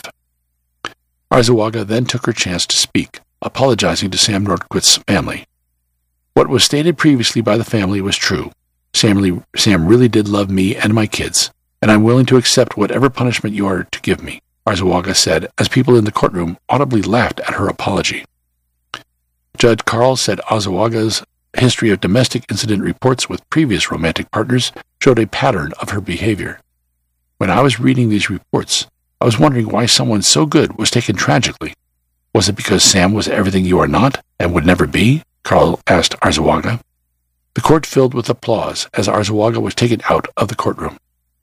Arzuaga then took her chance to speak, apologizing to Sam Nordquist's family. What was stated previously by the family was true. Sam really did love me and my kids, and I'm willing to accept whatever punishment you are to give me, Arzuaga said, as people in the courtroom audibly laughed at her apology. Judge Carl said Arzuaga's history of domestic incident reports with previous romantic partners showed a pattern of her behavior. When I was reading these reports, I was wondering why someone so good was taken tragically. Was it because Sam was everything you are not and would never be? Carl asked Arzuaga. The court filled with applause as Arzuaga was taken out of the courtroom.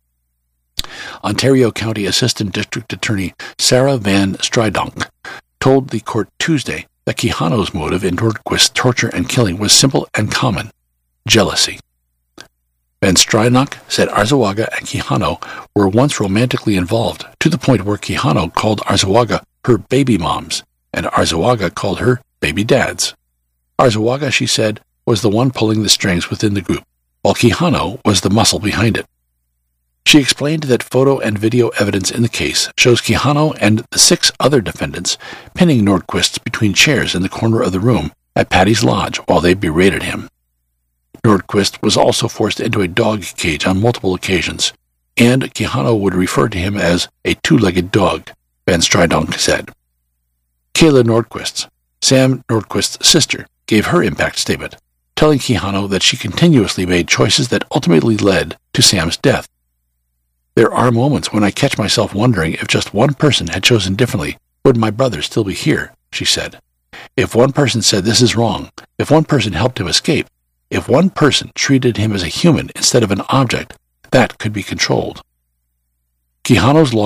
Ontario County Assistant District Attorney Sarah Van Strydonk told the court Tuesday that Quijano's motive in Nordquist's torture and killing was simple and common: jealousy. Van Strydonk said Arzuaga and Quijano were once romantically involved, to the point where Quijano called Arzuaga her baby moms, and Arzuaga called her baby dads. Arzuaga, she said, was the one pulling the strings within the group, while Quijano was the muscle behind it. She explained that photo and video evidence in the case shows Quijano and the 6 other defendants pinning Nordquist between chairs in the corner of the room at Patty's Lodge while they berated him. Nordquist was also forced into a dog cage on multiple occasions, and Quijano would refer to him as a 2-legged dog, Van Strydonk said. Kayla Nordquist, Sam Nordquist's sister, gave her impact statement, telling Quijano that she continuously made choices that ultimately led to Sam's death. There are moments when I catch myself wondering if just one person had chosen differently, would my brother still be here, she said. If one person said this is wrong, if one person helped him escape, if one person treated him as a human instead of an object, that could be controlled. Quijano's lawyer,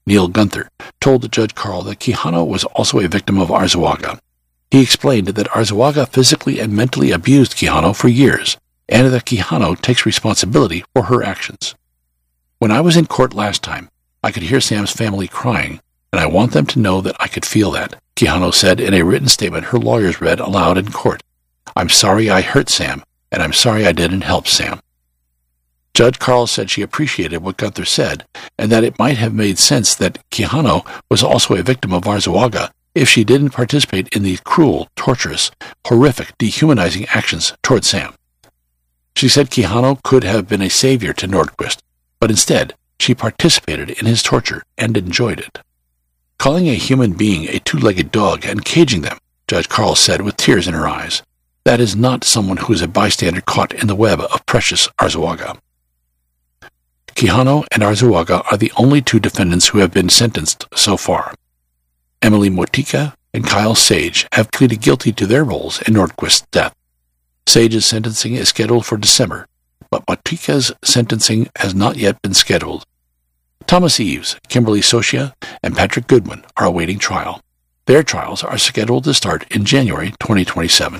Neil Gunther, told Judge Carl that Quijano was also a victim of Arzuaga. He explained that Arzuaga physically and mentally abused Quijano for years, and that Quijano takes responsibility for her actions. When I was in court last time, I could hear Sam's family crying, and I want them to know that I could feel that, Quijano said in a written statement her lawyers read aloud in court. I'm sorry I hurt Sam, and I'm sorry I didn't help Sam. Judge Carl said she appreciated what Gunther said, and that it might have made sense that Quijano was also a victim of Arzuaga if she didn't participate in the cruel, torturous, horrific, dehumanizing actions toward Sam. She said Quijano could have been a savior to Nordquist, but instead she participated in his torture and enjoyed it. Calling a human being a two-legged dog and caging them, Judge Carl said with tears in her eyes, that is not someone who is a bystander caught in the web of precious Arzuaga. Quijano and Arzuaga are the only two defendants who have been sentenced so far. Emily Motika and Kyle Sage have pleaded guilty to their roles in Nordquist's death. Sage's sentencing is scheduled for December, but Motika's sentencing has not yet been scheduled. Thomas Eves, Kimberly Socia, and Patrick Goodwin are awaiting trial. Their trials are scheduled to start in January 2027.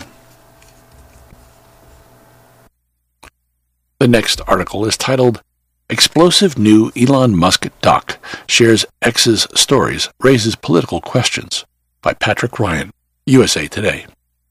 The next article is titled, Explosive New Elon Musk Doc Shares X's Stories, Raises Political Questions, by Patrick Ryan, USA Today.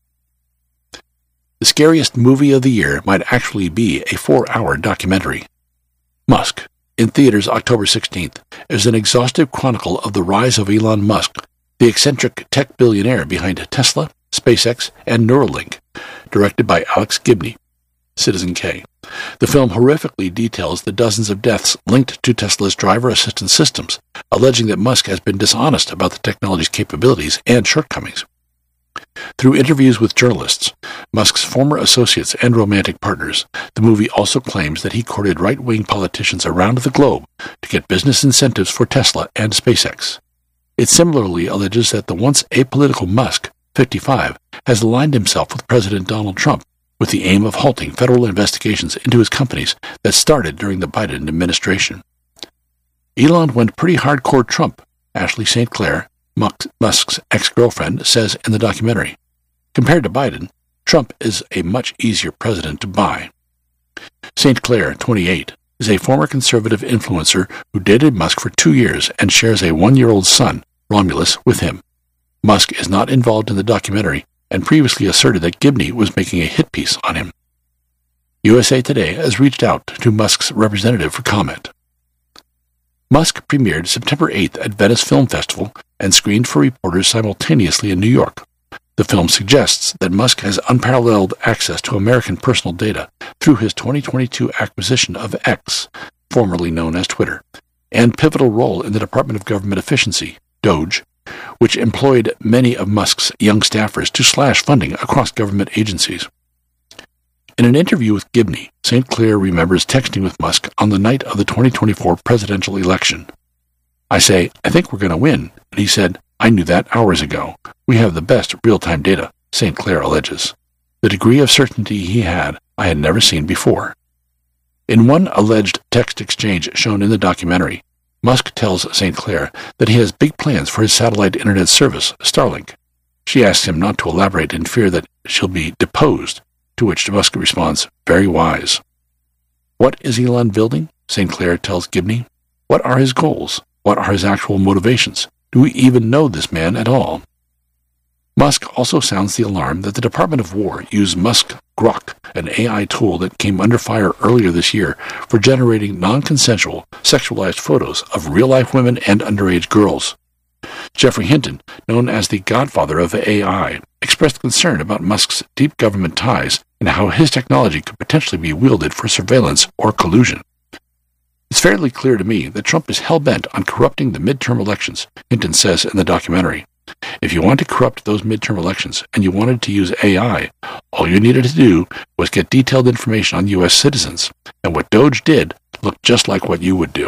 The scariest movie of the year might actually be a 4-hour documentary. Musk, in theaters October 16th, is an exhaustive chronicle of the rise of Elon Musk, the eccentric tech billionaire behind Tesla, SpaceX, and Neuralink, directed by Alex Gibney, Citizen K. The film horrifically details the dozens of deaths linked to Tesla's driver assistance systems, alleging that Musk has been dishonest about the technology's capabilities and shortcomings. Through interviews with journalists, Musk's former associates and romantic partners, the movie also claims that he courted right-wing politicians around the globe to get business incentives for Tesla and SpaceX. It similarly alleges that the once apolitical Musk, 55, has aligned himself with President Donald Trump with the aim of halting federal investigations into his companies that started during the Biden administration. Elon went pretty hardcore Trump, Ashley St. Clair, Musk's ex-girlfriend, says in the documentary. Compared to Biden, Trump is a much easier president to buy. St. Clair, 28, is a former conservative influencer who dated Musk for 2 years and shares a 1-year-old son, Romulus, with him. Musk is not involved in the documentary and previously asserted that Gibney was making a hit piece on him. USA Today has reached out to Musk's representative for comment. Musk premiered September 8th at Venice Film Festival and screened for reporters simultaneously in New York. The film suggests that Musk has unparalleled access to American personal data through his 2022 acquisition of X, formerly known as Twitter, and pivotal role in the Department of Government Efficiency, DOGE, which employed many of Musk's young staffers to slash funding across government agencies. In an interview with Gibney, St. Clair remembers texting with Musk on the night of the 2024 presidential election. I say, I think we're going to win, and he said, I knew that hours ago. We have the best real-time data, St. Clair alleges. The degree of certainty he had, I had never seen before. In one alleged text exchange shown in the documentary, Musk tells St. Clair that he has big plans for his satellite internet service, Starlink. She asks him not to elaborate in fear that she'll be deposed, to which Musk responds, very wise. What is Elon building? St. Clair tells Gibney. What are his goals? What are his actual motivations? Do we even know this man at all? Musk also sounds the alarm that the Department of War used Musk Grok, an AI tool that came under fire earlier this year for generating non-consensual, sexualized photos of real-life women and underage girls. Geoffrey Hinton, known as the godfather of AI, expressed concern about Musk's deep government ties and how his technology could potentially be wielded for surveillance or collusion. It's fairly clear to me that Trump is hell-bent on corrupting the midterm elections, Hinton says in the documentary. If you want to corrupt those midterm elections and you wanted to use AI, all you needed to do was get detailed information on U.S. citizens, and what DOGE did looked just like what you would do.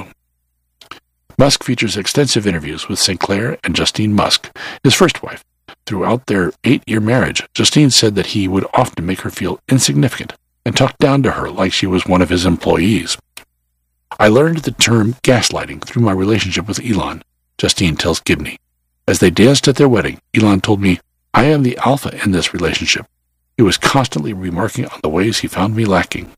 Musk features extensive interviews with St. Clair and Justine Musk, his first wife. Throughout their 8-year marriage, Justine said that he would often make her feel insignificant and talk down to her like she was one of his employees. I learned the term gaslighting through my relationship with Elon. Justine tells Gibney. As they danced at their wedding, Elon told me, "I am the alpha in this relationship." He was constantly remarking on the ways he found me lacking.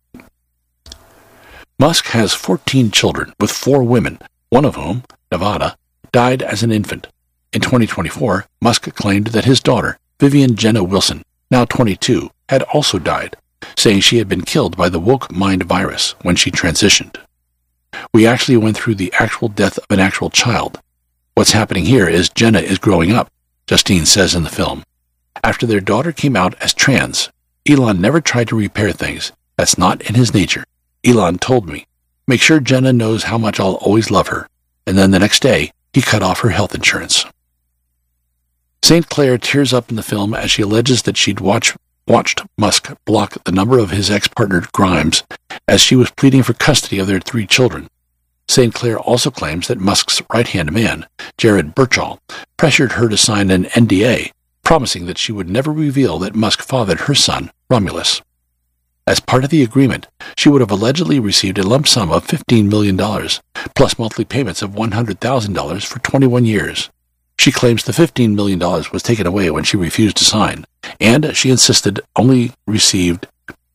Musk has 14 children with 4 women, one of whom, Nevada, died as an infant. In 2024, Musk claimed that his daughter, Vivian Jenna Wilson, now 22, had also died, saying she had been killed by the woke mind virus when she transitioned. "We actually went through the actual death of an actual child. What's happening here is Jenna is growing up," Justine says in the film. After their daughter came out as trans, Elon never tried to repair things. That's not in his nature. Elon told me, "Make sure Jenna knows how much I'll always love her." And then the next day, he cut off her health insurance. St. Clair tears up in the film as she alleges that she'd watched Musk block the number of his ex-partner Grimes as she was pleading for custody of their 3 children. St. Clair also claims that Musk's right-hand man, Jared Birchall, pressured her to sign an NDA, promising that she would never reveal that Musk fathered her son, Romulus. As part of the agreement, she would have allegedly received a lump sum of $15 million, plus monthly payments of $100,000 for 21 years. She claims the $15 million was taken away when she refused to sign, and she instead only received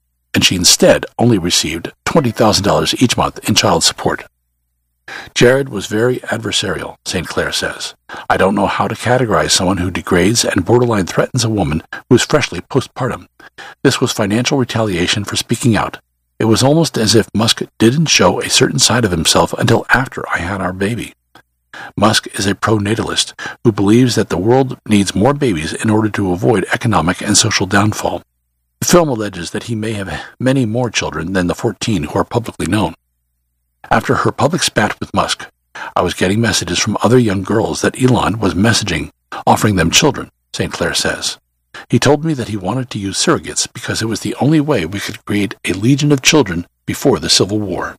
$20,000 each month in child support. Jared was very adversarial, St. Clair says. "I don't know how to categorize someone who degrades and borderline threatens a woman who is freshly postpartum. This was financial retaliation for speaking out. It was almost as if Musk didn't show a certain side of himself until after I had our baby." Musk is a pro-natalist who believes that the world needs more babies in order to avoid economic and social downfall. The film alleges that he may have many more children than the 14 who are publicly known. After her public spat with Musk, I was getting messages from other young girls that Elon was messaging, offering them children, St. Clair says. "He told me that he wanted to use surrogates because it was the only way we could create a legion of children before the Civil War."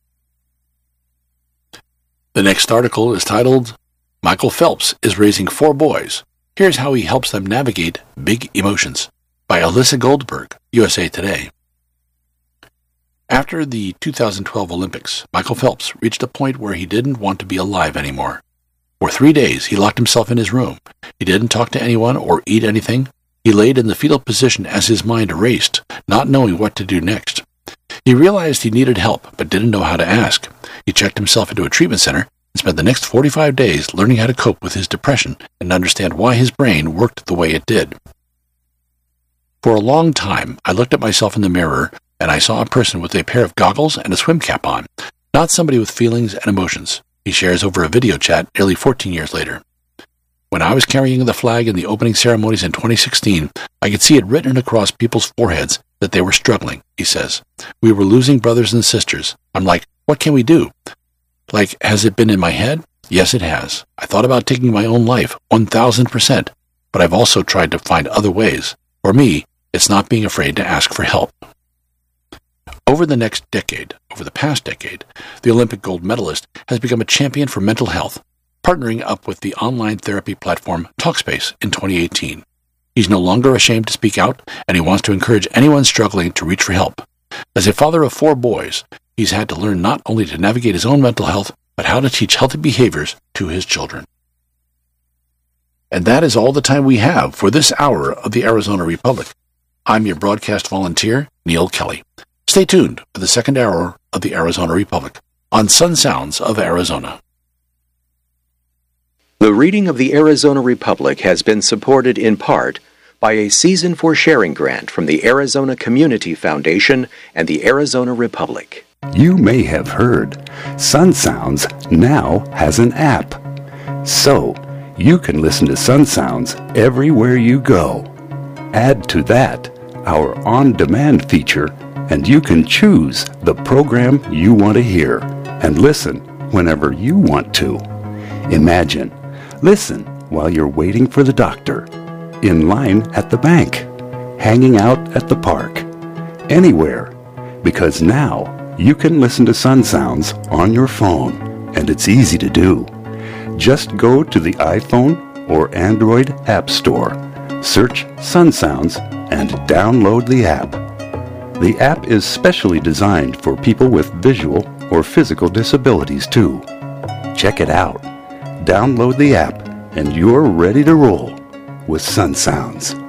The next article is titled, "Michael Phelps is raising 4 boys. Here's how he helps them navigate big emotions," by Alyssa Goldberg, USA Today. After the 2012 Olympics, Michael Phelps reached a point where he didn't want to be alive anymore. For 3 days, he locked himself in his room. He didn't talk to anyone or eat anything. He laid in the fetal position as his mind raced, not knowing what to do next. He realized he needed help, but didn't know how to ask. He checked himself into a treatment center and spent the next 45 days learning how to cope with his depression and understand why his brain worked the way it did. "For a long time, I looked at myself in the mirror and I saw a person with a pair of goggles and a swim cap on, not somebody with feelings and emotions," he shares over a video chat nearly 14 years later. "When I was carrying the flag in the opening ceremonies in 2016, I could see it written across people's foreheads that they were struggling," he says. "We were losing brothers and sisters. I'm like, what can we do? Like, has it been in my head? Yes, it has. I thought about taking my own life, 1,000%, but I've also tried to find other ways. For me, it's not being afraid to ask for help." Over the past decade, the Olympic gold medalist has become a champion for mental health, partnering up with the online therapy platform Talkspace in 2018. He's no longer ashamed to speak out, and he wants to encourage anyone struggling to reach for help. As a father of 4 boys, he's had to learn not only to navigate his own mental health, but how to teach healthy behaviors to his children. And that is all the time we have for this hour of the Arizona Republic. I'm your broadcast volunteer, Neil Kelly. Stay tuned for the second hour of the Arizona Republic on Sun Sounds of Arizona. The reading of the Arizona Republic has been supported in part by a Season for Sharing grant from the Arizona Community Foundation and the Arizona Republic. You may have heard Sun Sounds now has an app. So, you can listen to Sun Sounds everywhere you go. Add to that our on-demand feature, and you can choose the program you want to hear and listen whenever you want to. Imagine, listen while you're waiting for the doctor, in line at the bank, hanging out at the park, anywhere, because now you can listen to Sun Sounds on your phone, and it's easy to do. Just go to the iPhone or Android App Store, search Sun Sounds, and download the app. The app is specially designed for people with visual or physical disabilities too. Check it out. download the app, and you're ready to roll with Sun Sounds.